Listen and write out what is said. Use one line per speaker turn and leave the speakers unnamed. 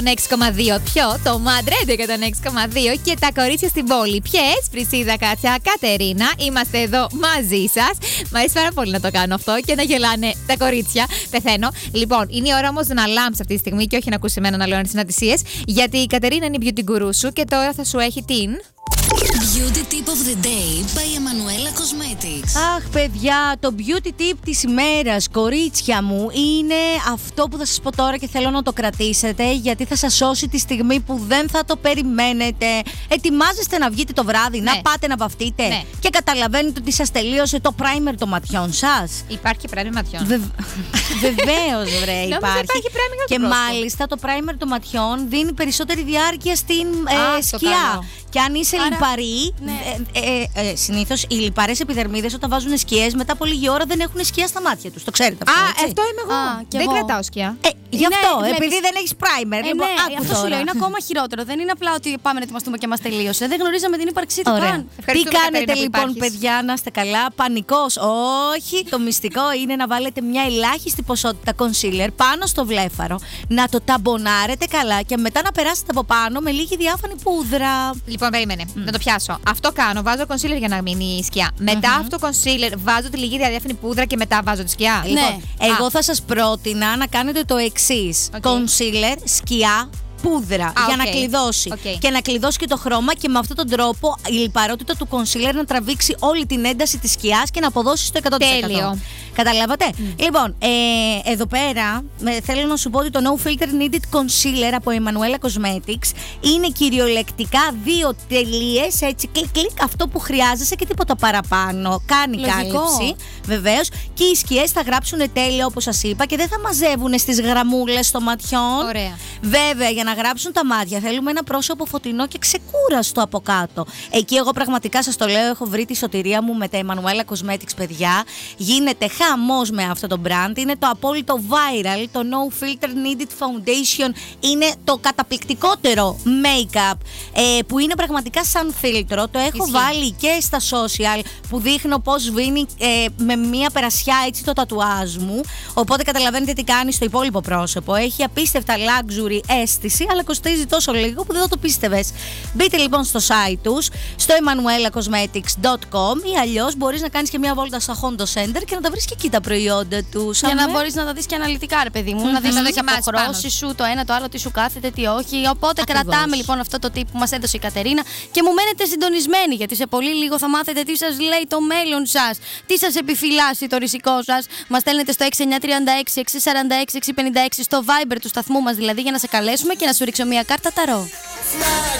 6,2. Ποιο? Το Μαντρέντε και τον 6,2 και τα κορίτσια στην πόλη. Ποιες? Πρυσίδα, Κάτια, Κατερίνα. Είμαστε εδώ μαζί σας. Μ' αρέσει πάρα πολύ να το κάνω αυτό και να γελάνε τα κορίτσια. Πεθαίνω. Λοιπόν, είναι η ώρα όμως να λάμψει αυτή τη στιγμή και όχι να ακούσει εμένα να λέω συναντησίες. Γιατί η Κατερίνα είναι η beauty guru σου και τώρα θα σου έχει την.
Beauty tip of the day by Emanuela Cosmetics.
Αχ, παιδιά, το beauty tip της ημέρας, κορίτσια μου, είναι αυτό που θα σας πω τώρα και θέλω να το κρατήσετε, γιατί θα σας σώσει τη στιγμή που δεν θα το περιμένετε. Ετοιμάζεστε να βγείτε το βράδυ,
Ναι.
να πάτε να βαφτείτε και καταλαβαίνετε ότι σας τελείωσε το primer των ματιών σας.
Υπάρχει primer ματιών.
Βεβαίως, βρε, υπάρχει.
primer
Και
για το πρόσωπο.
μάλιστα το primer των ματιών δίνει περισσότερη διάρκεια στην
το
σκιά.
καλό.
Και αν είσαι λιπαρή, συνήθως οι λιπαρές επιδερμίδες όταν βάζουν σκιές, μετά από λίγη ώρα δεν έχουν σκιά στα μάτια τους. Το ξέρετε αυτό, έτσι?
Αυτό είμαι εγώ. Δεν κρατάω σκιά.
Γι' αυτό,
βλέπεις.
επειδή δεν έχεις primer. Λοιπόν,
Ναι,
άκου
αυτό σου
τώρα.
λέω. Είναι ακόμα χειρότερο. Δεν είναι απλά ότι πάμε να ετοιμαστούμε και μας τελείωσε. Δεν γνωρίζαμε την ύπαρξή του
Ωραία.
καν.
Τι
Ευχαριστούμε,
κάνετε
Κατερίνα, που
λοιπόν,
υπάρχεις.
παιδιά, να είστε καλά? Πανικός? Όχι. Το μυστικό είναι να βάλετε μια ελάχιστη ποσότητα concealer πάνω στο βλέφαρο, να το ταμπονάρετε καλά και μετά να περάσετε από πάνω με λίγη διάφανη πούδρα.
Λοιπόν, περίμενε. Να το πιάσω. Αυτό κάνω. Βάζω concealer για να μείνει η σκιά. Μετά αυτό το concealer βάζω τη λίγη διάφανη πούδρα και μετά βάζω τη σκιά.
Λοιπόν, εγώ θα σας πρότεινα να κάνετε το εξής. Concealer, σκιά, πούδρα για να κλειδώσει. Και να κλειδώσει και το χρώμα και με αυτόν τον τρόπο η λιπαρότητα του concealer να τραβήξει όλη την ένταση της σκιάς και να αποδώσει στο 100%.
Τέλειο.
Καταλάβατε? Λοιπόν, εδώ πέρα θέλω να σου πω ότι το No Filter Needed Concealer από Emanuela Cosmetics είναι κυριολεκτικά 2 τελείες, έτσι, κλικ, αυτό που χρειάζεσαι και τίποτα παραπάνω. Κάνει κάλυψη, βεβαίως, και οι σκιές θα γράψουν τέλεια όπως σας είπα και δεν θα μαζεύουν στις γραμμούλες των ματιών.
Ωραία.
Βέβαια, για να γράψουν τα μάτια θέλουμε ένα πρόσωπο φωτεινό και ξεκούραστο από κάτω. Εκεί εγώ πραγματικά σας το λέω, έχω βρει τη σωτηρία μου με τα Emanuela Cosmetics, παιδιά. Γίνεται χαμός με αυτό το brand. Είναι το απόλυτο viral, το No Filter Needed Foundation. Είναι το καταπληκτικότερο make-up που είναι πραγματικά σαν φίλτρο. Το έχω βάλει και στα social που δείχνω πώς σβήνει με μία περασιά έτσι το τατουάζ μου. Οπότε καταλαβαίνετε τι κάνει στο υπόλοιπο πρόσωπο. Έχει απίστευτα luxury αίσθηση, αλλά κοστίζει τόσο λίγο που δεν θα το πίστευες. Μπείτε λοιπόν στο site τους, στο emanuelacosmetics.com ή αλλιώς μπορείς να κάνεις και μια βόλτα στα Hondo Center και να τα βρεις και εκεί τα προϊόντα τους.
Για να μπορείς να τα δεις και αναλυτικά, ρε παιδί μου. Να δεις τις αποχρώσεις σου, το ένα το άλλο, τι σου κάθεται, τι όχι. Οπότε κρατάμε λοιπόν αυτό το tip που μας έδωσε η Κατερίνα και μου μένετε συντονισμένοι, γιατί σε πολύ λίγο θα μάθετε τι σας λέει το μέλλον σας, τι σας επιφυλάσσει το ρησικό σας. Μας στέλνετε στο 6936-646-656 στο Viber του σταθμού μας, δηλαδή, για να σε καλέσουμε και να σου ρίξω μια κάρτα ταρό.